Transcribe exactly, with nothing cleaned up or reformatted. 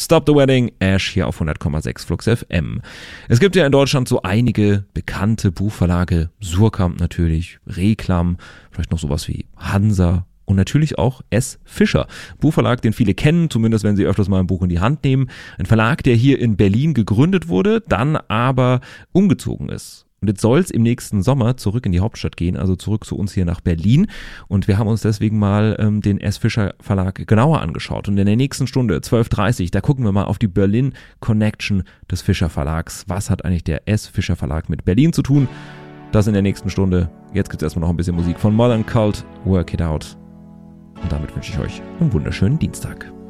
Stop the Wedding, Ash hier auf hundert Komma sechs Flux F M. Es gibt ja in Deutschland so einige bekannte Buchverlage, Suhrkamp natürlich, Reklam, vielleicht noch sowas wie Hansa und natürlich auch S. Fischer. Buchverlag, den viele kennen, zumindest wenn sie öfters mal ein Buch in die Hand nehmen. Ein Verlag, der hier in Berlin gegründet wurde, dann aber umgezogen ist. Und jetzt soll es im nächsten Sommer zurück in die Hauptstadt gehen, also zurück zu uns hier nach Berlin. Und wir haben uns deswegen mal ähm, den S. Fischer Verlag genauer angeschaut. Und in der nächsten Stunde, zwölf Uhr dreißig, da gucken wir mal auf die Berlin Connection des Fischer Verlags. Was hat eigentlich der S. Fischer Verlag mit Berlin zu tun? Das in der nächsten Stunde. Jetzt gibt es erstmal noch ein bisschen Musik von Modern Cult, Work It Out. Und damit wünsche ich euch einen wunderschönen Dienstag.